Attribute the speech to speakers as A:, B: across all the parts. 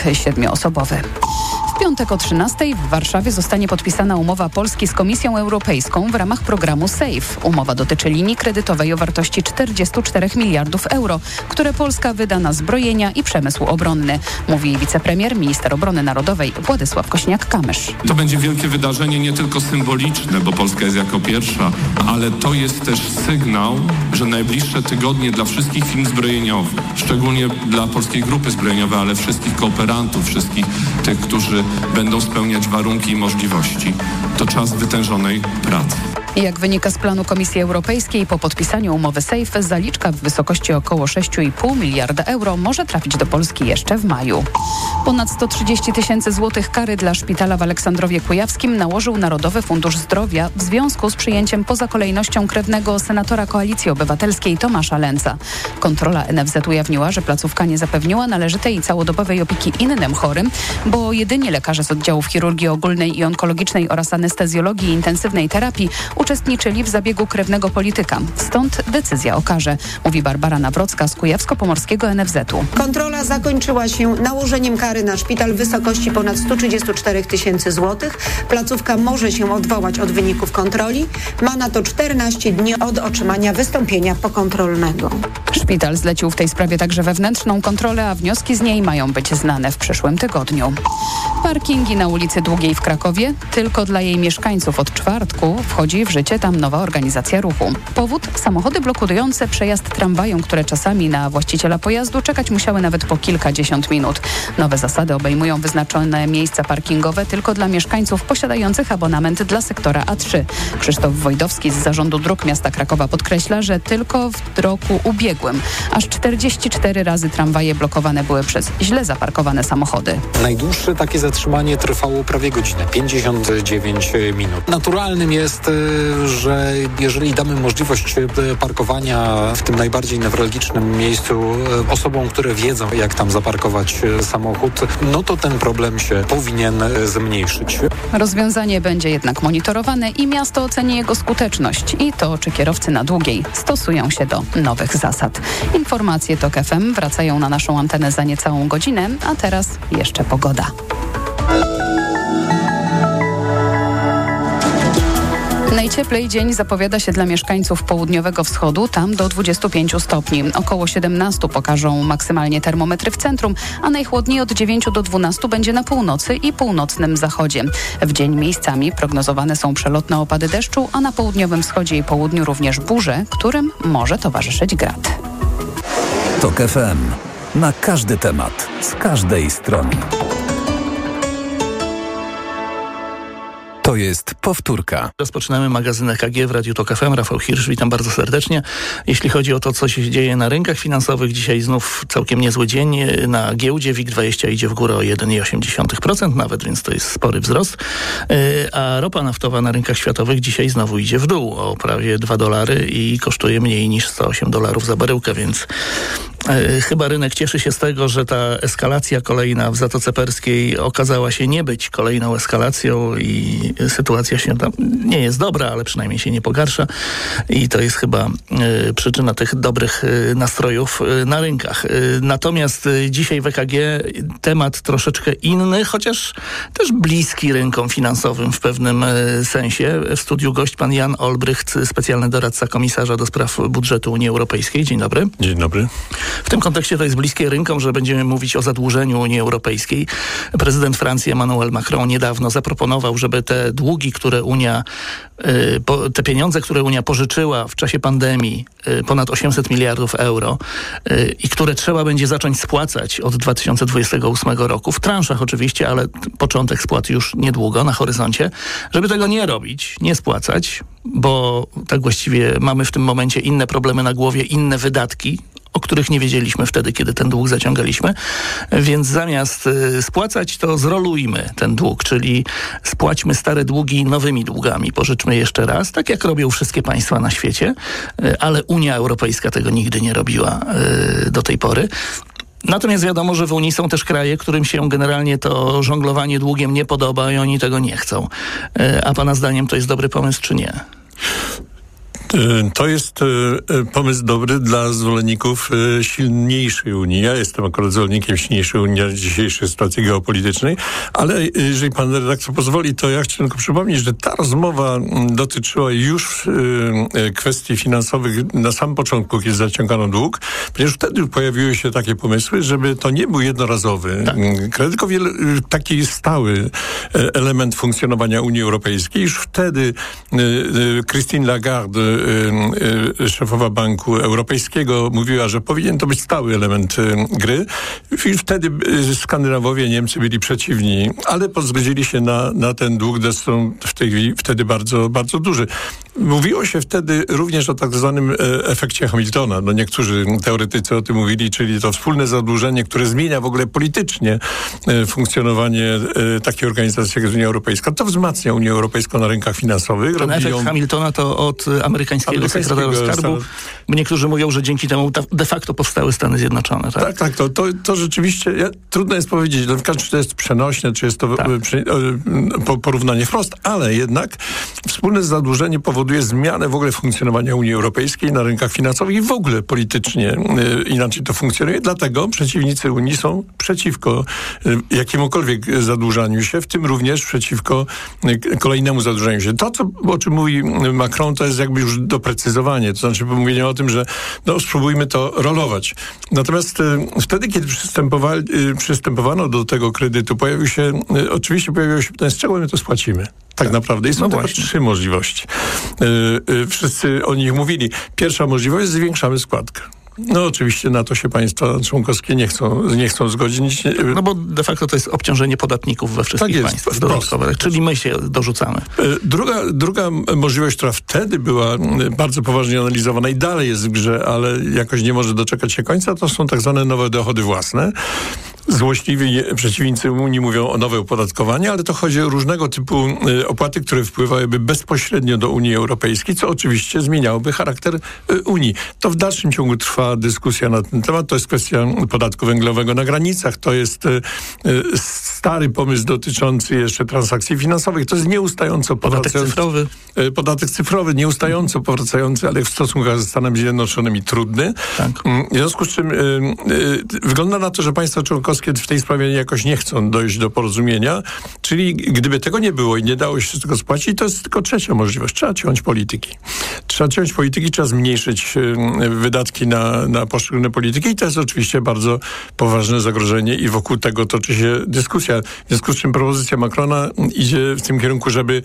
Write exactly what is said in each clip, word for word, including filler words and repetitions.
A: siedmioosobowy. W piątek o trzynastej w Warszawie zostanie podpisana umowa Polski z Komisją Europejską w ramach programu SAFE. Umowa dotyczy linii kredytowej o wartości czterdzieści cztery miliardów euro, które Polska wyda na zbrojenia i przemysł obronny, mówi wicepremier, minister obrony narodowej Władysław Kośniak-Kamysz.
B: To będzie wielkie wydarzenie, nie tylko symboliczne, bo Polska jest jako pierwsza, ale to jest też sygnał, że najbliższe tygodnie dla wszystkich firm zbrojeniowych, szczególnie dla Polskiej Grupy Zbrojeniowej, ale wszystkich kooperantów, wszystkich tych, którzy będą spełniać warunki i możliwości, to czas wytężonej pracy.
A: Jak wynika z planu Komisji Europejskiej, po podpisaniu umowy SAFE zaliczka w wysokości około sześć i pół miliarda euro może trafić do Polski jeszcze w maju. Ponad sto trzydzieści tysięcy złotych kary dla szpitala w Aleksandrowie Kujawskim nałożył Narodowy Fundusz Zdrowia w związku z przyjęciem poza kolejnością krewnego senatora Koalicji Obywatelskiej Tomasza Lęca. Kontrola N F Z ujawniła, że placówka nie zapewniła należytej i całodobowej opieki innym chorym, bo jedynie lekarze z oddziałów chirurgii ogólnej i onkologicznej oraz anestezjologii i intensywnej terapii uczestniczyli w zabiegu krewnego polityka. Stąd decyzja o karze, mówi Barbara Nawrocka z Kujawsko-Pomorskiego N F Z u.
C: Kontrola zakończyła się nałożeniem kary na szpital w wysokości ponad sto trzydzieści cztery tysięcy złotych. Placówka może się odwołać od wyników kontroli. Ma na to czternaście dni od otrzymania wystąpienia pokontrolnego.
A: Szpital zlecił w tej sprawie także wewnętrzną kontrolę, a wnioski z niej mają być znane w przyszłym tygodniu. Parkingi na ulicy Długiej w Krakowie tylko dla jej mieszkańców. Od czwartku wchodzi w życie tam nowa organizacja ruchu. Powód? Samochody blokujące przejazd tramwajom, które czasami na właściciela pojazdu czekać musiały nawet po kilkadziesiąt minut. Nowe zasady obejmują wyznaczone miejsca parkingowe tylko dla mieszkańców posiadających abonament dla sektora A trzy. Krzysztof Wojdowski z Zarządu Dróg Miasta Krakowa podkreśla, że tylko w roku ubiegłym aż czterdzieści cztery razy tramwaje blokowane były przez źle zaparkowane samochody.
D: Najdłuższe takie zatrzymanie trwało prawie godzinę, pięćdziesiąt dziewięć minut. Naturalnym jest, że jeżeli damy możliwość parkowania w tym najbardziej newralgicznym miejscu osobom, które wiedzą, jak tam zaparkować samochód, no to ten problem się powinien zmniejszyć.
A: Rozwiązanie będzie jednak monitorowane i miasto oceni jego skuteczność i to, czy kierowcy na Długiej stosują się do nowych zasad. Informacje TOK F M wracają na naszą antenę za niecałą godzinę, a teraz jeszcze pogoda. Najcieplej dzień zapowiada się dla mieszkańców południowego wschodu, tam do dwudziestu pięciu stopni. Około siedemnastu pokażą maksymalnie termometry w centrum, a najchłodniej od dziewięciu do dwunastu będzie na północy i północnym zachodzie. W dzień miejscami prognozowane są przelotne opady deszczu, a na południowym wschodzie i południu również burze, którym może towarzyszyć grad.
E: TOK F M. Na każdy temat, z każdej strony. To jest powtórka.
F: Rozpoczynamy magazyn E K G w Radiu TOK F M. Rafał Hirsch, witam bardzo serdecznie. Jeśli chodzi o to, co się dzieje na rynkach finansowych, dzisiaj znów całkiem niezły dzień. Na giełdzie WIG dwadzieścia idzie w górę o jeden przecinek osiem procent nawet, więc to jest spory wzrost. A ropa naftowa na rynkach światowych dzisiaj znowu idzie w dół o prawie dwa dolary i kosztuje mniej niż sto osiem dolarów za baryłkę, więc chyba rynek cieszy się z tego, że ta eskalacja kolejna w Zatoce Perskiej okazała się nie być kolejną eskalacją i sytuacja się tam nie jest dobra, ale przynajmniej się nie pogarsza i to jest chyba y, przyczyna tych dobrych y, nastrojów y, na rynkach. Y, natomiast y, dzisiaj w E K G temat troszeczkę inny, chociaż też bliski rynkom finansowym w pewnym y, sensie. W studiu gość pan Jan Olbrycht, specjalny doradca komisarza do spraw budżetu Unii Europejskiej. Dzień dobry.
G: Dzień dobry.
F: W tym kontekście to jest bliskie rynkom, że będziemy mówić o zadłużeniu Unii Europejskiej. Prezydent Francji Emmanuel Macron niedawno zaproponował, żeby te długi, które Unia, te pieniądze, które Unia pożyczyła w czasie pandemii, ponad osiemset miliardów euro i które trzeba będzie zacząć spłacać od dwa tysiące dwudziestego ósmego roku, w transzach oczywiście, ale początek spłat już niedługo na horyzoncie, żeby tego nie robić, nie spłacać, bo tak właściwie mamy w tym momencie inne problemy na głowie, inne wydatki, o których nie wiedzieliśmy wtedy, kiedy ten dług zaciągaliśmy. Więc zamiast y, spłacać, to zrolujmy ten dług, czyli spłaćmy stare długi nowymi długami. Pożyczmy jeszcze raz, tak jak robią wszystkie państwa na świecie, y, ale Unia Europejska tego nigdy nie robiła y, do tej pory. Natomiast wiadomo, że w Unii są też kraje, którym się generalnie to żonglowanie długiem nie podoba i oni tego nie chcą. Y, a pana zdaniem to jest dobry pomysł, czy nie?
G: To jest pomysł dobry dla zwolenników silniejszej Unii. Ja jestem akurat zwolennikiem silniejszej Unii w dzisiejszej sytuacji geopolitycznej, ale jeżeli pan redaktor pozwoli, to ja chcę tylko przypomnieć, że ta rozmowa dotyczyła już kwestii finansowych na samym początku, kiedy zaciągano dług, ponieważ wtedy pojawiły się takie pomysły, żeby to nie był jednorazowy tak. kredyt, tylko wiele, taki stały element funkcjonowania Unii Europejskiej. Już wtedy Christine Lagarde, szefowa Banku Europejskiego, mówiła, że powinien to być stały element gry. I wtedy Skandynawowie, Niemcy byli przeciwni, ale pozgodzili się na, na ten dług, zresztą w tej chwili wtedy bardzo, bardzo duży. Mówiło się wtedy również o tak zwanym efekcie Hamiltona. No niektórzy teoretycy o tym mówili, czyli to wspólne zadłużenie, które zmienia w ogóle politycznie funkcjonowanie takiej organizacji jak Unia Europejska. To wzmacnia Unię Europejską na rynkach finansowych.
F: Ten efekt
G: ją...
F: Hamiltona to od amerykańskiego sekretarza skarbu. Bo niektórzy mówią, że dzięki temu de facto powstały Stany Zjednoczone. Tak,
G: tak, tak to, to, to rzeczywiście ja, trudno jest powiedzieć, no, czy to jest przenośne, czy jest to tak. przy, po, porównanie wprost, ale jednak wspólne zadłużenie powoduje zmianę w ogóle funkcjonowania Unii Europejskiej na rynkach finansowych i w ogóle politycznie inaczej to funkcjonuje. Dlatego przeciwnicy Unii są przeciwko jakiemukolwiek zadłużaniu się, w tym również przeciwko kolejnemu zadłużaniu się. To, co, o czym mówi Macron, to jest jakby już doprecyzowanie, to znaczy mówienie o tym, że no, spróbujmy to rolować. Natomiast y, wtedy, kiedy y, przystępowano do tego kredytu, pojawił się, y, oczywiście pojawiło się pytanie, z czego my to spłacimy? Tak, tak naprawdę. I są no tylko właśnie. trzy możliwości. Y, y, wszyscy o nich mówili. Pierwsza możliwość, zwiększamy składkę. No oczywiście na to się państwa członkowskie nie chcą, nie chcą zgodzić.
F: No bo de facto to jest obciążenie podatników we wszystkich tak państwach dodatkowych, czyli my się dorzucamy.
G: Druga, druga możliwość, która wtedy była bardzo poważnie analizowana i dalej jest w grze, ale jakoś nie może doczekać się końca, to są tak zwane nowe dochody własne. Złośliwi przeciwnicy Unii mówią o nowe opodatkowanie, ale to chodzi o różnego typu y, opłaty, które wpływałyby bezpośrednio do Unii Europejskiej, co oczywiście zmieniałoby charakter y, Unii. To w dalszym ciągu trwa dyskusja na ten temat. To jest kwestia podatku węglowego na granicach. To jest y, y, stary pomysł dotyczący jeszcze transakcji finansowych. To jest nieustająco
F: podatek cyfrowy.
G: Y, podatek cyfrowy, nieustająco powracający, ale w stosunkach ze Stanami Zjednoczonymi trudny. Tak. Y, w związku z czym y, y, wygląda na to, że państwa członkowskie w tej sprawie jakoś nie chcą dojść do porozumienia, czyli gdyby tego nie było i nie dało się tego spłacić, to jest tylko trzecia możliwość. Trzeba ciąć polityki. Trzeba ciąć polityki, trzeba zmniejszyć wydatki na, na poszczególne polityki i to jest oczywiście bardzo poważne zagrożenie i wokół tego toczy się dyskusja. W związku z czym propozycja Macrona idzie w tym kierunku, żeby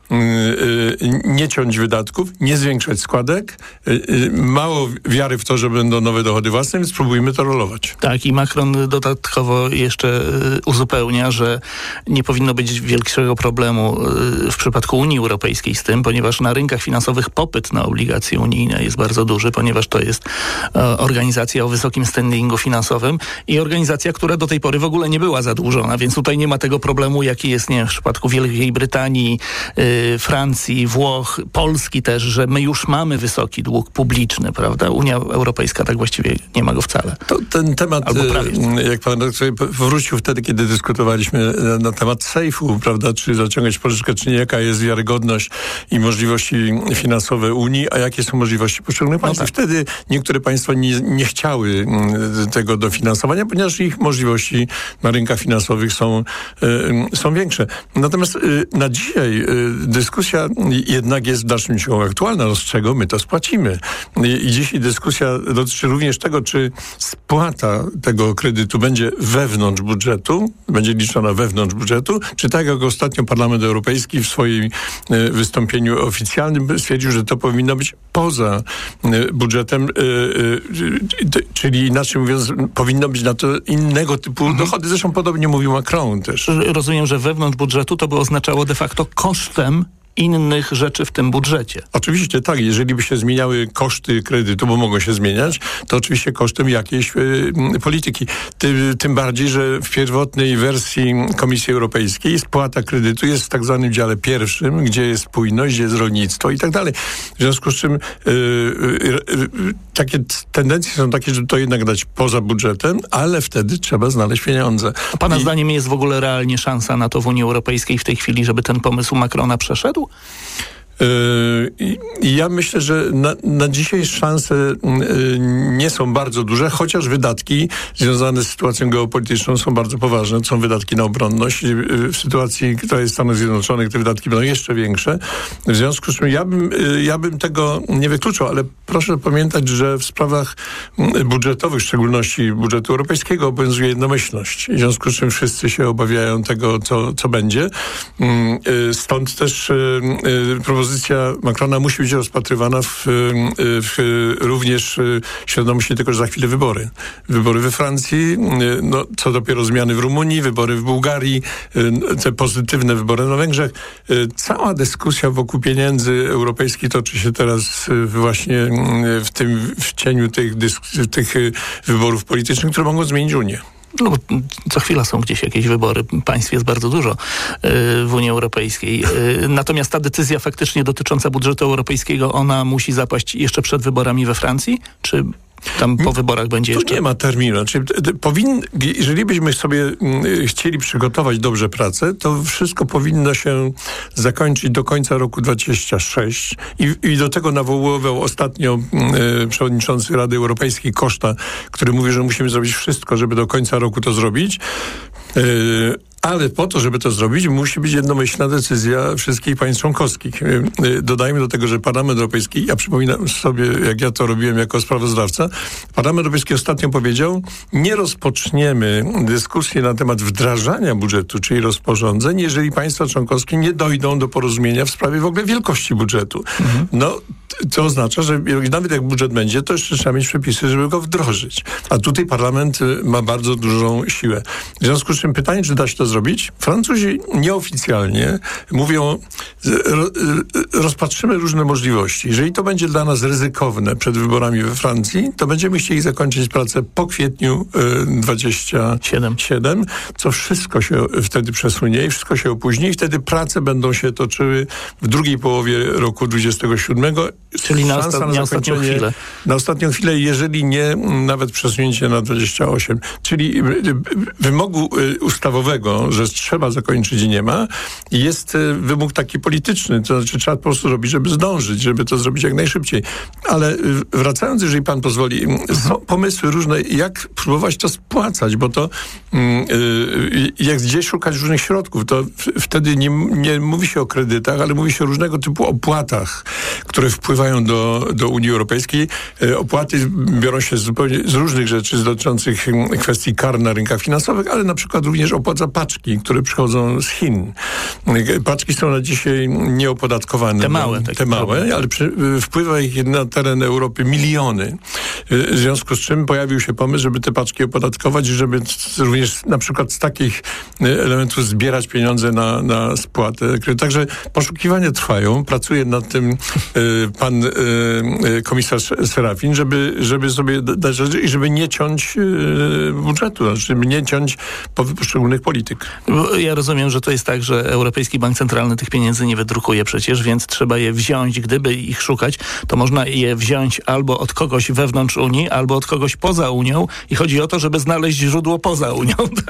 G: nie ciąć wydatków, nie zwiększać składek. Mało wiary w to, że będą nowe dochody własne, więc spróbujmy to rolować.
F: Tak, i Macron dodatkowo jeszcze uzupełnia, że nie powinno być większego problemu w przypadku Unii Europejskiej z tym, ponieważ na rynkach finansowych popyt na obligacje unijne jest bardzo duży, ponieważ to jest organizacja o wysokim standingu finansowym i organizacja, która do tej pory w ogóle nie była zadłużona, więc tutaj nie ma tego problemu, jaki jest, nie wiem, w przypadku Wielkiej Brytanii, Francji, Włoch, Polski też, że my już mamy wysoki dług publiczny, prawda? Unia Europejska tak właściwie nie ma go wcale.
G: To ten temat, jak pan wrócił wtedy, kiedy dyskutowaliśmy na, na temat sejfu, prawda, czy zaciągać pożyczkę, czy nie, jaka jest wiarygodność i możliwości finansowe Unii, a jakie są możliwości poszczególnych państw. No tak. Wtedy niektóre państwa nie, nie chciały tego dofinansowania, ponieważ ich możliwości na rynkach finansowych są, y, są większe. Natomiast y, na dzisiaj y, dyskusja jednak jest w dalszym ciągu aktualna, no z czego my to spłacimy. I, i dzisiaj dyskusja dotyczy również tego, czy spłata tego kredytu będzie wewnątrz budżetu, będzie liczona wewnątrz budżetu, czy tak jak ostatnio Parlament Europejski w swoim y, wystąpieniu oficjalnym stwierdził, że to powinno być poza y, budżetem, y, y, y, czyli inaczej mówiąc, powinno być na to innego typu mhm. dochody. Zresztą podobnie mówił Macron też.
F: Rozumiem, że wewnątrz budżetu to by oznaczało de facto kosztem innych rzeczy w tym budżecie.
G: Oczywiście tak. Jeżeli by się zmieniały koszty kredytu, bo mogą się zmieniać, to oczywiście kosztem jakiejś y, polityki. Ty, tym bardziej, że w pierwotnej wersji Komisji Europejskiej spłata kredytu jest w tak zwanym dziale pierwszym, gdzie jest spójność, gdzie jest rolnictwo i tak dalej. W związku z czym y, y, y, takie tendencje są takie, żeby to jednak dać poza budżetem, ale wtedy trzeba znaleźć pieniądze.
F: A pana
G: I...
F: zdaniem jest w ogóle realnie szansa na to w Unii Europejskiej w tej chwili, żeby ten pomysł Macrona przeszedł?
G: I ja myślę, że na, na dzisiaj szanse nie są bardzo duże, chociaż wydatki związane z sytuacją geopolityczną są bardzo poważne. To są wydatki na obronność. W sytuacji, która jest Stanów Zjednoczonych, te wydatki będą jeszcze większe. W związku z czym ja bym, ja bym tego nie wykluczał, ale proszę pamiętać, że w sprawach budżetowych, w szczególności budżetu europejskiego, obowiązuje jednomyślność. W związku z czym wszyscy się obawiają tego, co, co będzie. Stąd też propozycja Macrona musi być rozpatrywana w, w, również świadomości tego, że za chwilę wybory. Wybory we Francji, no, co dopiero zmiany w Rumunii, wybory w Bułgarii, te pozytywne wybory na Węgrzech. Cała dyskusja wokół pieniędzy europejskich toczy się teraz właśnie w tym, w cieniu tych, dysk- tych wyborów politycznych, które mogą zmienić Unię.
F: No, co chwila są gdzieś jakieś wybory. Państw jest bardzo dużo y, w Unii Europejskiej. Y, natomiast ta decyzja faktycznie dotycząca budżetu europejskiego, ona musi zapaść jeszcze przed wyborami we Francji? Czy tam po wyborach będzie
G: tu
F: jeszcze...
G: Tu nie ma terminu. Czyli powin... Jeżeli byśmy sobie chcieli przygotować dobrze pracę, to wszystko powinno się zakończyć do końca roku dwudziestego szóstego i, i do tego nawoływał ostatnio e, przewodniczący Rady Europejskiej Costa, który mówi, że musimy zrobić wszystko, żeby do końca roku to zrobić. E, Ale po to, żeby to zrobić, musi być jednomyślna decyzja wszystkich państw członkowskich. Dodajmy do tego, że Parlament Europejski, ja przypominam sobie, jak ja to robiłem jako sprawozdawca, Parlament Europejski ostatnio powiedział, nie rozpoczniemy dyskusji na temat wdrażania budżetu, czyli rozporządzeń, jeżeli państwa członkowskie nie dojdą do porozumienia w sprawie w ogóle wielkości budżetu. Mhm. No, to oznacza, że nawet jak budżet będzie, to jeszcze trzeba mieć przepisy, żeby go wdrożyć. A tutaj Parlament ma bardzo dużą siłę. W związku z czym pytanie, czy da się to zrobić? Francuzi nieoficjalnie mówią, rozpatrzymy różne możliwości. Jeżeli to będzie dla nas ryzykowne przed wyborami we Francji, to będziemy chcieli zakończyć pracę po kwietniu dwudziestego siódmego, co wszystko się wtedy przesunie i wszystko się opóźni i wtedy prace będą się toczyły w drugiej połowie roku dwudziestego siódmego.
F: Czyli na, osta- na ostatnią chwilę.
G: Na ostatnią chwilę, jeżeli nie nawet przesunięcie na dwadzieścia osiem. Czyli wymogu ustawowego, że trzeba zakończyć i nie ma. Jest wymóg taki polityczny, to znaczy trzeba po prostu robić, żeby zdążyć, żeby to zrobić jak najszybciej. Ale wracając, jeżeli pan pozwoli, mhm. są pomysły różne, jak próbować to spłacać, bo to jak gdzieś szukać różnych środków, to wtedy nie, nie mówi się o kredytach, ale mówi się o różnego typu opłatach, które wpływają do, do Unii Europejskiej. Opłaty biorą się z, zupełnie z różnych rzeczy dotyczących kwestii kar na rynkach finansowych, ale na przykład również opłat za paczki, które przychodzą z Chin. Paczki są na dzisiaj nieopodatkowane.
F: Te małe.
G: No, te małe, ale przy, wpływa ich na teren Europy miliony. W związku z czym pojawił się pomysł, żeby te paczki opodatkować i żeby również na przykład z takich elementów zbierać pieniądze na, na spłatę. Także poszukiwania trwają. Pracuje nad tym pan komisarz Serafin, żeby, żeby sobie dać rzeczy i żeby nie ciąć budżetu, znaczy żeby nie ciąć poszczególnych polityk.
F: Ja rozumiem, że to jest tak, że Europejski Bank Centralny tych pieniędzy nie wydrukuje przecież, więc trzeba je wziąć. Gdyby ich szukać, to można je wziąć albo od kogoś wewnątrz Unii, albo od kogoś poza Unią i chodzi o to, żeby znaleźć źródło poza Unią.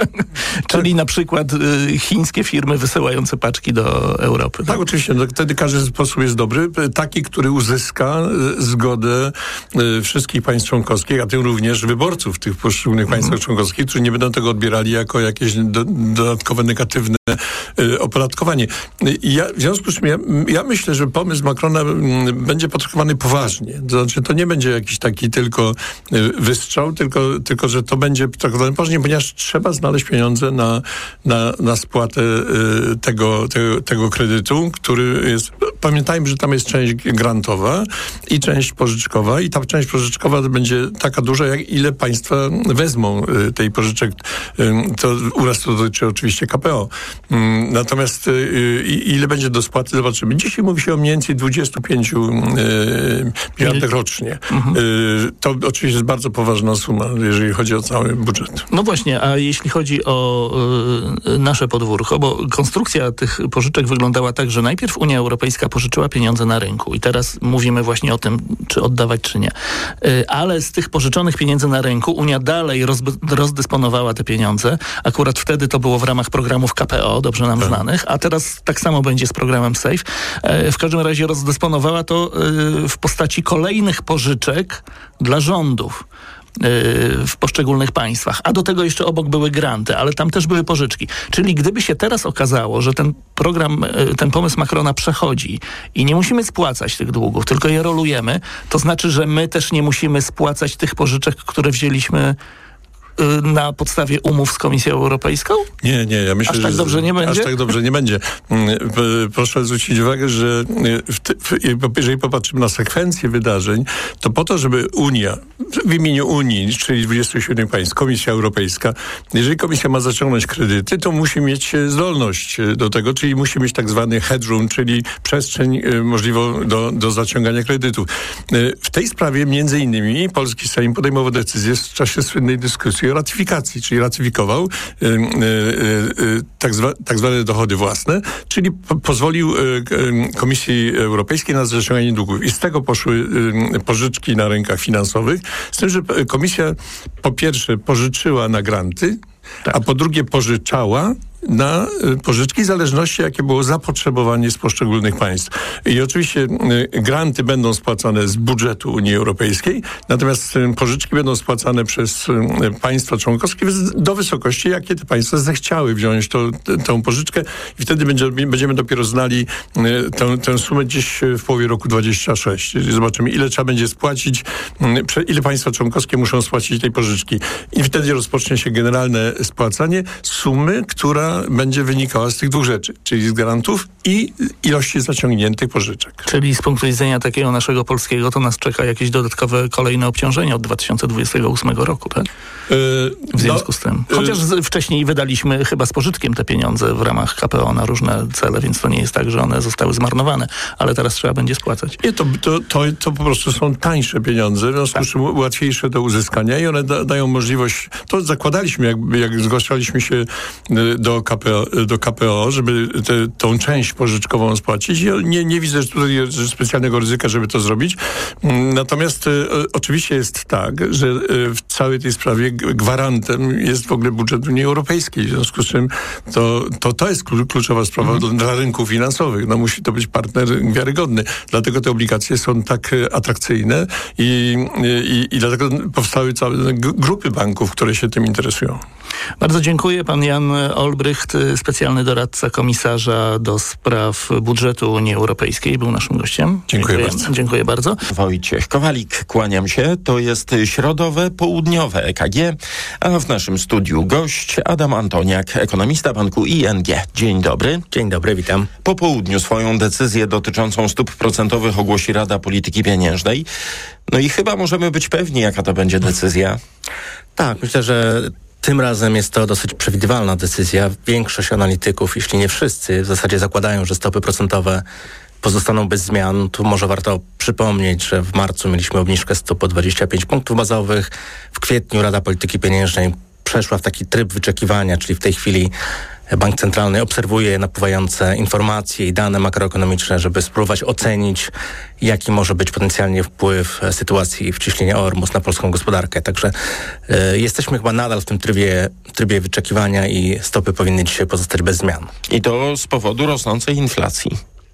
F: Czyli na przykład y, chińskie firmy wysyłające paczki do Europy.
G: Tak, tak oczywiście. No, wtedy każdy sposób jest dobry. Taki, który uzyska y, zgodę y, wszystkich państw członkowskich, a tym również wyborców tych poszczególnych państwach mm. członkowskich, którzy nie będą tego odbierali jako jakieś do, dodatkowe, negatywne y, opodatkowanie. I ja, w związku z czym ja, ja myślę, że pomysł Macrona y, będzie potraktowany poważnie. To znaczy, to nie będzie jakiś taki tylko y, wystrzał, tylko, tylko, że to będzie potraktowany poważnie, ponieważ trzeba znaleźć pieniądze na, na, na spłatę y, tego, tego, tego kredytu, który jest... Pamiętajmy, że tam jest część grantowa i część pożyczkowa i ta część pożyczkowa będzie taka duża, jak ile państwa wezmą y, tej pożyczek. Y, to u nas to dotyczy oczywiście K P O. Y, natomiast y, ile będzie do spłaty, zobaczymy. Dzisiaj mówi się o mniej więcej dwudziestu pięciu y, miliardach rocznie. Mhm. Y, to oczywiście jest bardzo poważna suma, jeżeli chodzi o cały budżet.
F: No właśnie, a jeśli chodzi o y, nasze podwórko, bo konstrukcja tych pożyczek wyglądała tak, że najpierw Unia Europejska pożyczyła pieniądze na rynku i teraz mówimy właśnie o tym, czy oddawać, czy nie. Y, ale z tych pożyczonych pieniędzy na rynku Unia dalej roz, rozdysponowała te pieniądze. Akurat wtedy to było było w ramach programów K P O, dobrze nam znanych, a teraz tak samo będzie z programem SAFE. W każdym razie rozdysponowała to w postaci kolejnych pożyczek dla rządów w poszczególnych państwach, a do tego jeszcze obok były granty, ale tam też były pożyczki. Czyli gdyby się teraz okazało, że ten program, ten pomysł Macrona przechodzi i nie musimy spłacać tych długów, tylko je rolujemy, to znaczy, że my też nie musimy spłacać tych pożyczek, które wzięliśmy na podstawie umów z Komisją Europejską?
G: Nie, nie, ja myślę,
F: aż tak
G: że
F: dobrze nie będzie?
G: Aż tak dobrze nie będzie. Proszę zwrócić uwagę, że w te, w, jeżeli popatrzymy na sekwencję wydarzeń, to po to, żeby Unia, w imieniu Unii, czyli dwudziestu siedmiu państw, Komisja Europejska, jeżeli Komisja ma zaciągnąć kredyty, to musi mieć zdolność do tego, czyli musi mieć tak zwany headroom, czyli przestrzeń możliwą do, do zaciągania kredytów. W tej sprawie między innymi polski Sejm podejmował decyzję w czasie słynnej dyskusji o ratyfikacji, czyli ratyfikował y, y, y, tak, zwa, tak zwane dochody własne, czyli po, pozwolił y, Komisji Europejskiej na zaciąganie długów. I z tego poszły y, pożyczki na rynkach finansowych, z tym, że Komisja po pierwsze pożyczyła na granty, tak. a po drugie pożyczała na pożyczki w zależności, jakie było zapotrzebowanie z poszczególnych państw. I oczywiście granty będą spłacane z budżetu Unii Europejskiej, natomiast pożyczki będą spłacane przez państwa członkowskie do wysokości, jakie te państwa zechciały wziąć to, tę pożyczkę i wtedy będzie, będziemy dopiero znali tę, tę sumę gdzieś w połowie roku dwudziestego szóstego. Zobaczymy, ile trzeba będzie spłacić, ile państwa członkowskie muszą spłacić tej pożyczki. I wtedy rozpocznie się generalne spłacanie sumy, która będzie wynikała z tych dwóch rzeczy, czyli z grantów i ilości zaciągniętych pożyczek.
F: Czyli z punktu widzenia takiego naszego polskiego to nas czeka jakieś dodatkowe kolejne obciążenie od dwa tysiące dwudziestego ósmego roku, tak? Yy, w związku no, z tym. Chociaż yy, wcześniej wydaliśmy chyba z pożytkiem te pieniądze w ramach K P O na różne cele, więc to nie jest tak, że one zostały zmarnowane, ale teraz trzeba będzie spłacać.
G: Nie, to, to, to, to po prostu są tańsze pieniądze, w związku z czym tak. łatwiejsze do uzyskania i one da, dają możliwość, to zakładaliśmy, jak, jak zgłaszaliśmy się do K P O, do K P O, żeby te, tą część pożyczkową spłacić. Ja nie, nie widzę tutaj specjalnego ryzyka, żeby to zrobić. Natomiast e, oczywiście jest tak, że e, w całej tej sprawie gwarantem jest w ogóle budżet Unii Europejskiej. W związku z czym to, to, to jest kluczowa sprawa mhm. dla rynków finansowych. No, musi to być partner wiarygodny. Dlatego te obligacje są tak atrakcyjne i, i, i dlatego powstały całe grupy banków, które się tym interesują.
F: Bardzo dziękuję. Pan Jan Olbrycht, specjalny doradca komisarza do spraw budżetu Unii Europejskiej, był naszym gościem.
G: Dziękuję, dziękuję bardzo.
F: Dziękuję bardzo.
H: Wojciech Kowalik, kłaniam się. To jest środowe, południowe E K G, a w naszym studiu gość Adam Antoniak, ekonomista banku I N G. Dzień dobry.
I: Dzień dobry, witam.
H: Po południu swoją decyzję dotyczącą stóp procentowych ogłosi Rada Polityki Pieniężnej. No i chyba możemy być pewni, jaka to będzie decyzja.
I: Tak, myślę, że tym razem jest to dosyć przewidywalna decyzja. Większość analityków, jeśli nie wszyscy, w zasadzie zakładają, że stopy procentowe pozostaną bez zmian. Tu może warto przypomnieć, że w marcu mieliśmy obniżkę stóp o dwadzieścia pięć punktów bazowych. W kwietniu Rada Polityki Pieniężnej przeszła w taki tryb wyczekiwania, czyli w tej chwili Bank Centralny obserwuje napływające informacje i dane makroekonomiczne, żeby spróbować ocenić, jaki może być potencjalnie wpływ sytuacji w ciśnieniu Ormus na polską gospodarkę. Także y, jesteśmy chyba nadal w tym trybie, trybie wyczekiwania i stopy powinny dzisiaj pozostać bez zmian.
H: I to z powodu rosnącej inflacji.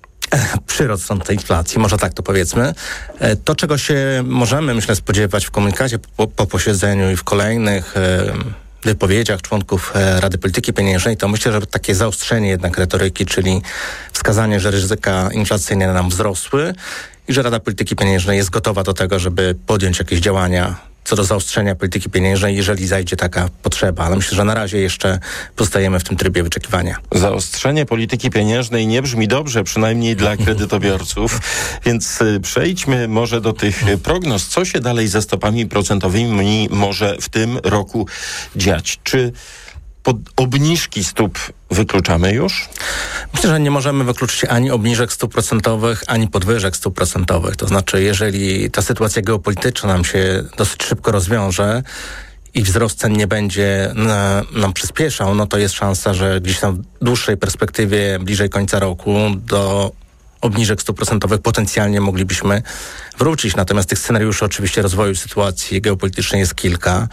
I: Przy rosnącej inflacji, może tak to powiedzmy. To, czego się możemy, myślę, spodziewać w komunikacie po, po posiedzeniu i w kolejnych y, wypowiedziach członków Rady Polityki Pieniężnej, to myślę, że takie zaostrzenie jednak retoryki, czyli wskazanie, że ryzyka inflacyjne nam wzrosły i że Rada Polityki Pieniężnej jest gotowa do tego, żeby podjąć jakieś działania co do zaostrzenia polityki pieniężnej, jeżeli zajdzie taka potrzeba. Ale myślę, że na razie jeszcze pozostajemy w tym trybie wyczekiwania.
H: Zaostrzenie polityki pieniężnej nie brzmi dobrze, przynajmniej dla kredytobiorców. Więc przejdźmy może do tych prognoz. Co się dalej ze stopami procentowymi może w tym roku dziać? Czy pod obniżki stóp wykluczamy już?
I: Myślę, że nie możemy wykluczyć ani obniżek stóp procentowych, ani podwyżek stóp procentowych. To znaczy, jeżeli ta sytuacja geopolityczna nam się dosyć szybko rozwiąże i wzrost cen nie będzie nam przyspieszał, no to jest szansa, że gdzieś tam w dłuższej perspektywie, bliżej końca roku, do obniżek stóp procentowych potencjalnie moglibyśmy wrócić. Natomiast tych scenariuszy oczywiście rozwoju sytuacji geopolitycznej jest kilka.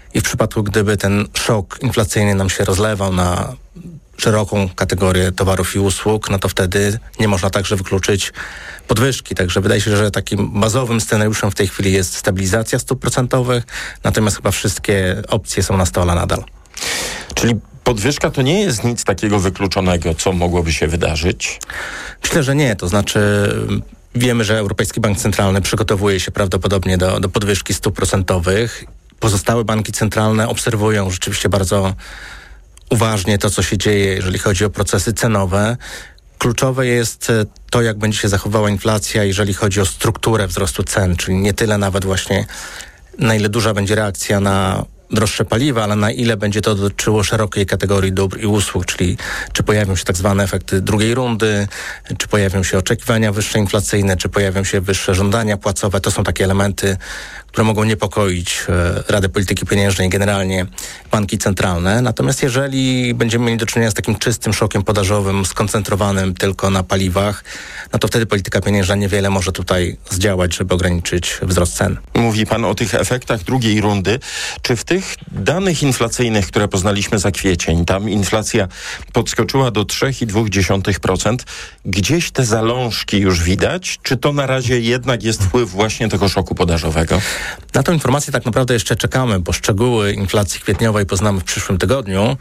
I: i w przypadku, gdyby ten szok inflacyjny nam się rozlewał na szeroką kategorię towarów i usług, no to wtedy nie można także wykluczyć podwyżki. Także wydaje się, że takim bazowym scenariuszem w tej chwili jest stabilizacja stóp procentowych, natomiast chyba wszystkie opcje są na stole nadal.
H: Czyli podwyżka to nie jest nic takiego wykluczonego, co mogłoby się wydarzyć?
I: Myślę, że nie. To znaczy wiemy, że Europejski Bank Centralny przygotowuje się prawdopodobnie do, do podwyżki stóp procentowych. Pozostałe banki centralne obserwują rzeczywiście bardzo uważnie to, co się dzieje, jeżeli chodzi o procesy cenowe. Kluczowe jest to, jak będzie się zachowała inflacja, jeżeli chodzi o strukturę wzrostu cen, czyli nie tyle nawet właśnie na ile duża będzie reakcja na droższe paliwa, ale na ile będzie to dotyczyło szerokiej kategorii dóbr i usług, czyli czy pojawią się tak zwane efekty drugiej rundy, czy pojawią się oczekiwania wyższe inflacyjne, czy pojawią się wyższe żądania płacowe. To są takie elementy, które mogą niepokoić e, Radę Polityki Pieniężnej i generalnie banki centralne. Natomiast jeżeli będziemy mieli do czynienia z takim czystym szokiem podażowym, skoncentrowanym tylko na paliwach, no to wtedy polityka pieniężna niewiele może tutaj zdziałać, żeby ograniczyć wzrost cen.
H: Mówi pan o tych efektach drugiej rundy. Czy w tych danych inflacyjnych, które poznaliśmy za kwiecień, tam inflacja podskoczyła do trzy przecinek dwa procent, gdzieś te zalążki już widać? Czy to na razie jednak jest wpływ właśnie tego szoku podażowego?
I: Na tę informację tak naprawdę jeszcze czekamy, bo szczegóły inflacji kwietniowej poznamy w przyszłym tygodniu.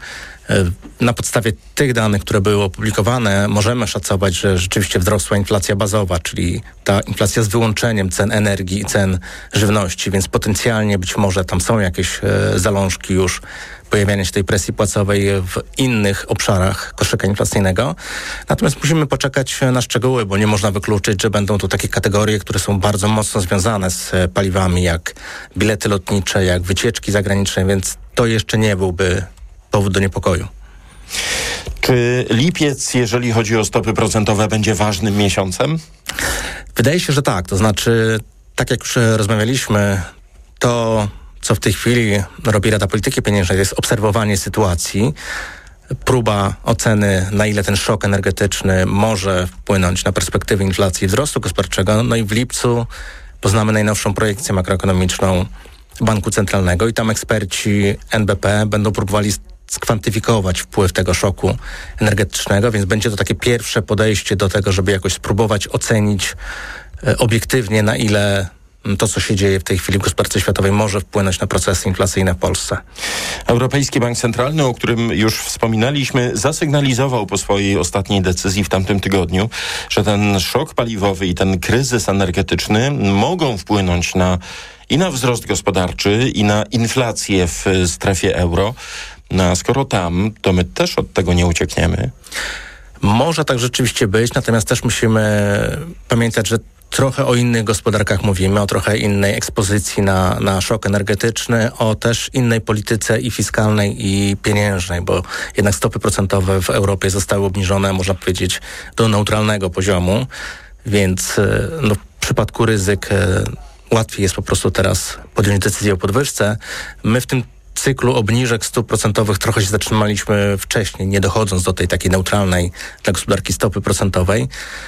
I: Na podstawie tych danych, które były opublikowane, możemy szacować, że rzeczywiście wzrosła inflacja bazowa, czyli ta inflacja z wyłączeniem cen energii i cen żywności, więc potencjalnie być może tam są jakieś e, zalążki już pojawiania się tej presji płacowej w innych obszarach koszyka inflacyjnego. Natomiast musimy poczekać na szczegóły, bo nie można wykluczyć, że będą tu takie kategorie, które są bardzo mocno związane z paliwami, jak bilety lotnicze, jak wycieczki zagraniczne, więc to jeszcze nie byłby powód do niepokoju.
H: Czy lipiec, jeżeli chodzi o stopy procentowe, będzie ważnym miesiącem?
I: Wydaje się, że tak. To znaczy, tak jak już rozmawialiśmy, to co w tej chwili robi Rada Polityki Pieniężnej, to jest obserwowanie sytuacji, próba oceny, na ile ten szok energetyczny może wpłynąć na perspektywy inflacji i wzrostu gospodarczego. No i w lipcu poznamy najnowszą projekcję makroekonomiczną Banku Centralnego i tam eksperci N B P będą próbowali skwantyfikować wpływ tego szoku energetycznego, więc będzie to takie pierwsze podejście do tego, żeby jakoś spróbować ocenić e, obiektywnie, na ile to, co się dzieje w tej chwili w gospodarce światowej, może wpłynąć na procesy inflacyjne w Polsce.
H: Europejski Bank Centralny, o którym już wspominaliśmy, zasygnalizował po swojej ostatniej decyzji w tamtym tygodniu, że ten szok paliwowy i ten kryzys energetyczny mogą wpłynąć na i na wzrost gospodarczy, i na inflację w strefie euro. No a skoro tam, to my też od tego nie uciekniemy.
I: Może tak rzeczywiście być, natomiast też musimy pamiętać, że trochę o innych gospodarkach mówimy, o trochę innej ekspozycji na, na szok energetyczny, o też innej polityce i fiskalnej, i pieniężnej, bo jednak stopy procentowe w Europie zostały obniżone, można powiedzieć, do neutralnego poziomu, więc no, w przypadku ryzyk łatwiej jest po prostu teraz podjąć decyzję o podwyżce. My w tym cyklu obniżek stóp procentowych trochę się zatrzymaliśmy wcześniej, nie dochodząc do tej takiej neutralnej dla gospodarki stopy procentowej,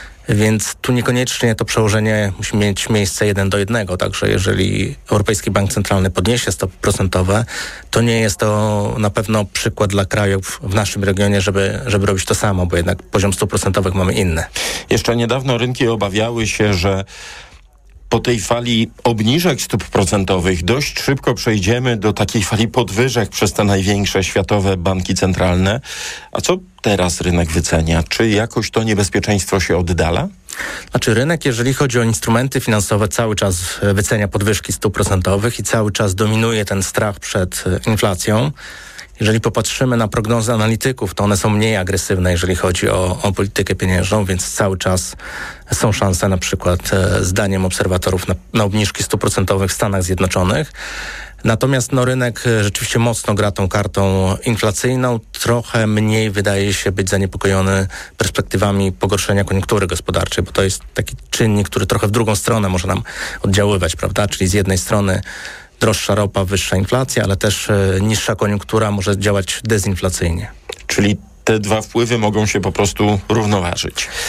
I: więc tu niekoniecznie to przełożenie musi mieć miejsce jeden do jednego, także jeżeli Europejski Bank Centralny podniesie stopy procentowe, to nie jest to na pewno przykład dla krajów w naszym regionie, żeby, żeby robić to samo, bo jednak poziom stóp procentowych mamy inny.
H: Jeszcze niedawno rynki obawiały się, że po tej fali obniżek stóp procentowych dość szybko przejdziemy do takiej fali podwyżek przez te największe światowe banki centralne. A co teraz rynek wycenia? Czy jakoś to niebezpieczeństwo się oddala?
I: Znaczy rynek, jeżeli chodzi o instrumenty finansowe, cały czas wycenia podwyżki stóp procentowych i cały czas dominuje ten strach przed inflacją. Jeżeli popatrzymy na prognozy analityków, to one są mniej agresywne, jeżeli chodzi o, o politykę pieniężną, więc cały czas są szanse na przykład e, zdaniem obserwatorów na, na obniżki stóp procentowych w Stanach Zjednoczonych. Natomiast no, rynek rzeczywiście mocno gra tą kartą inflacyjną. Trochę mniej wydaje się być zaniepokojony perspektywami pogorszenia koniunktury gospodarczej, bo to jest taki czynnik, który trochę w drugą stronę może nam oddziaływać, prawda? Czyli z jednej strony droższa ropa, wyższa inflacja, ale też e, niższa koniunktura może działać dezinflacyjnie.
H: Czyli te dwa wpływy mogą się po prostu równoważyć.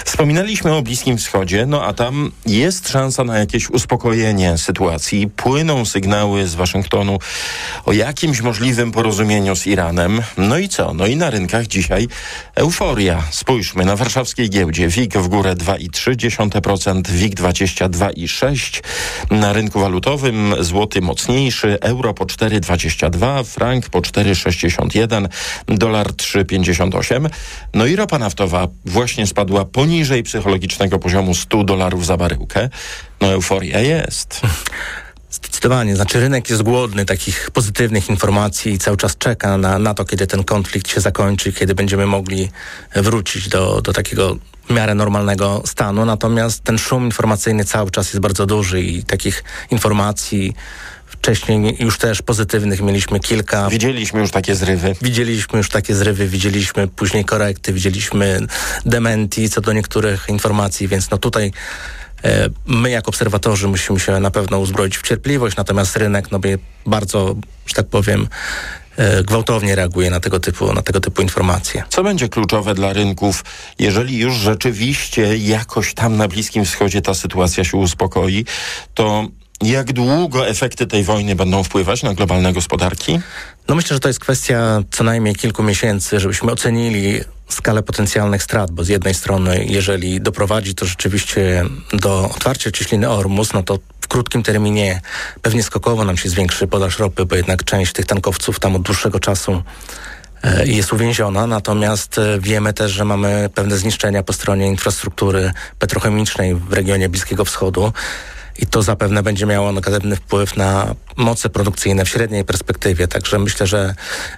H: Wspominaliśmy o Bliskim Wschodzie, no a tam jest szansa na jakieś uspokojenie sytuacji. Płyną sygnały z Waszyngtonu o jakimś możliwym porozumieniu z Iranem. No i co? No i na rynkach dzisiaj euforia. Spójrzmy, na warszawskiej giełdzie W I G w górę dwa i trzy dziesiąte procent, W I G dwadzieścia dwa i sześć procent. Na rynku walutowym złoty mocniejszy, euro po cztery dwadzieścia dwa, frank po cztery sześćdziesiąt jeden, dolar trzy pięćdziesiąt osiem. No i ropa naftowa właśnie spadła poniżej psychologicznego poziomu stu dolarów za baryłkę. No euforia jest.
I: Zdecydowanie. Znaczy rynek jest głodny takich pozytywnych informacji i cały czas czeka na, na to, kiedy ten konflikt się zakończy, kiedy będziemy mogli wrócić do, do takiego w miarę normalnego stanu. Natomiast ten szum informacyjny cały czas jest bardzo duży i takich informacji wcześniej już też pozytywnych mieliśmy kilka.
H: Widzieliśmy już takie zrywy.
I: Widzieliśmy już takie zrywy, widzieliśmy później korekty, widzieliśmy dementi co do niektórych informacji, więc no tutaj e, my jako obserwatorzy musimy się na pewno uzbroić w cierpliwość, natomiast rynek no bardzo, że tak powiem, e, gwałtownie reaguje na tego typu, na tego typu informacje.
H: Co będzie kluczowe dla rynków, jeżeli już rzeczywiście jakoś tam na Bliskim Wschodzie ta sytuacja się uspokoi, to jak długo efekty tej wojny będą wpływać na globalne gospodarki?
I: No myślę, że to jest kwestia co najmniej kilku miesięcy, żebyśmy ocenili skalę potencjalnych strat, bo z jednej strony, jeżeli doprowadzi to rzeczywiście do otwarcia cieśniny Ormus, no to w krótkim terminie pewnie skokowo nam się zwiększy podaż ropy, bo jednak część tych tankowców tam od dłuższego czasu e, jest uwięziona, natomiast e, wiemy też, że mamy pewne zniszczenia po stronie infrastruktury petrochemicznej w regionie Bliskiego Wschodu. I to zapewne będzie miało negatywny wpływ na moce produkcyjne w średniej perspektywie. Także myślę, że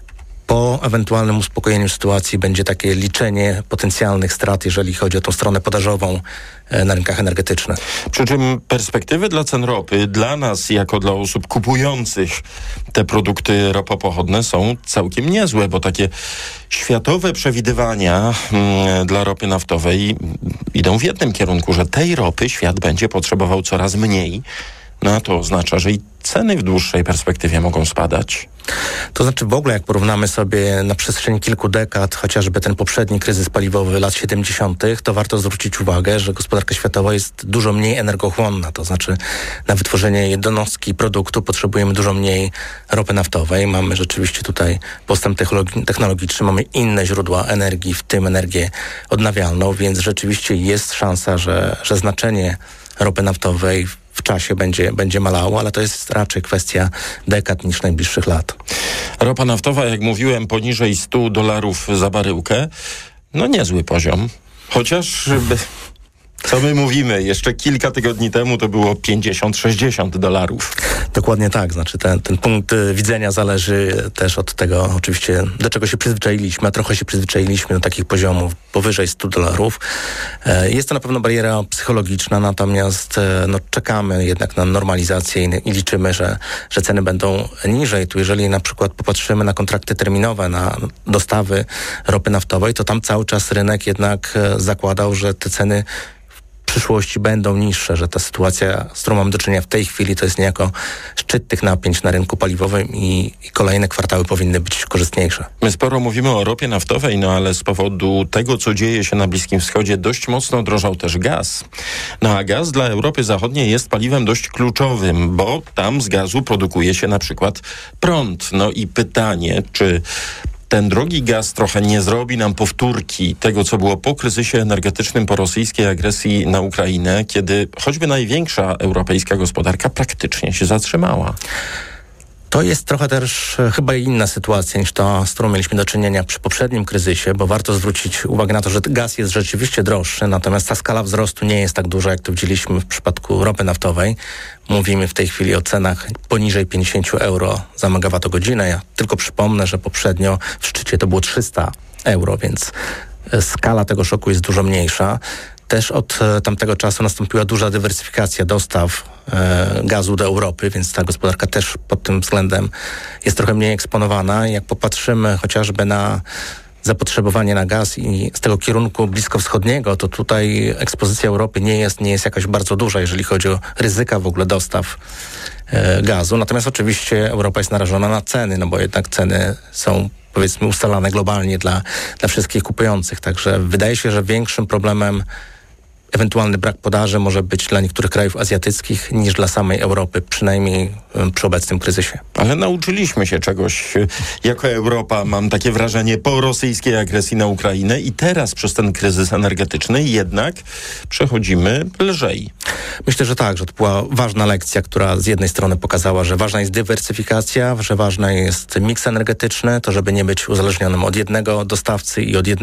I: po ewentualnym uspokojeniu sytuacji będzie takie liczenie potencjalnych strat, jeżeli chodzi o tą stronę podażową na rynkach energetycznych.
H: Przy czym perspektywy dla cen ropy, dla nas jako dla osób kupujących te produkty ropopochodne są całkiem niezłe, bo takie światowe przewidywania mm, dla ropy naftowej idą w jednym kierunku, że tej ropy świat będzie potrzebował coraz mniej. No a to oznacza, że i ceny w dłuższej perspektywie mogą spadać.
I: To znaczy w ogóle jak porównamy sobie na przestrzeni kilku dekad, chociażby ten poprzedni kryzys paliwowy lat siedemdziesiątych, to warto zwrócić uwagę, że gospodarka światowa jest dużo mniej energochłonna. To znaczy na wytworzenie jednostki produktu potrzebujemy dużo mniej ropy naftowej. Mamy rzeczywiście tutaj postęp technologi- technologiczny, mamy inne źródła energii, w tym energię odnawialną, więc rzeczywiście jest szansa, że, że znaczenie ropy naftowej w czasie będzie, będzie malało, ale to jest raczej kwestia dekad niż najbliższych lat.
H: Ropa naftowa, jak mówiłem, poniżej stu dolarów za baryłkę. No niezły poziom. Chociaż... By... Co my mówimy? Jeszcze kilka tygodni temu to było pięćdziesiąt sześćdziesiąt dolarów.
I: Dokładnie tak. Znaczy ten, ten punkt widzenia zależy też od tego oczywiście, do czego się przyzwyczailiśmy, a trochę się przyzwyczailiśmy do takich poziomów powyżej stu dolarów. Jest to na pewno bariera psychologiczna, natomiast no, czekamy jednak na normalizację i, i liczymy, że, że ceny będą niżej. Tu jeżeli na przykład popatrzymy na kontrakty terminowe, na dostawy ropy naftowej, to tam cały czas rynek jednak zakładał, że te ceny w przyszłości będą niższe, że ta sytuacja, z którą mamy do czynienia w tej chwili, to jest niejako szczyt tych napięć na rynku paliwowym i, i kolejne kwartały powinny być korzystniejsze.
H: My sporo mówimy o ropie naftowej, no ale z powodu tego, co dzieje się na Bliskim Wschodzie, dość mocno drożał też gaz. No a gaz dla Europy Zachodniej jest paliwem dość kluczowym, bo tam z gazu produkuje się na przykład prąd. No i pytanie, czy ten drogi gaz trochę nie zrobi nam powtórki tego, co było po kryzysie energetycznym, po rosyjskiej agresji na Ukrainę, kiedy choćby największa europejska gospodarka praktycznie się zatrzymała.
I: To jest trochę też chyba inna sytuacja niż ta, z którą mieliśmy do czynienia przy poprzednim kryzysie, bo warto zwrócić uwagę na to, że gaz jest rzeczywiście droższy, natomiast ta skala wzrostu nie jest tak duża, jak to widzieliśmy w przypadku ropy naftowej. Mówimy w tej chwili o cenach poniżej pięćdziesiąt euro za megawattogodzinę. Ja tylko przypomnę, że poprzednio w szczycie to było trzysta euro, więc skala tego szoku jest dużo mniejsza. Też od tamtego czasu nastąpiła duża dywersyfikacja dostaw e, gazu do Europy, więc ta gospodarka też pod tym względem jest trochę mniej eksponowana. Jak popatrzymy chociażby na zapotrzebowanie na gaz i z tego kierunku bliskowschodniego, to tutaj ekspozycja Europy nie jest, nie jest jakaś bardzo duża, jeżeli chodzi o ryzyka w ogóle dostaw e, gazu. Natomiast oczywiście Europa jest narażona na ceny, no bo jednak ceny są powiedzmy ustalane globalnie dla, dla wszystkich kupujących. Także wydaje się, że większym problemem ewentualny brak podaży może być dla niektórych krajów azjatyckich niż dla samej Europy, przynajmniej przy obecnym kryzysie.
H: Ale nauczyliśmy się czegoś jako Europa, mam takie wrażenie, po rosyjskiej agresji na Ukrainę i teraz przez ten kryzys energetyczny jednak przechodzimy lżej.
I: Myślę, że tak, że to była ważna lekcja, która z jednej strony pokazała, że ważna jest dywersyfikacja, że ważny jest miks energetyczny, to żeby nie być uzależnionym od jednego dostawcy i od jednego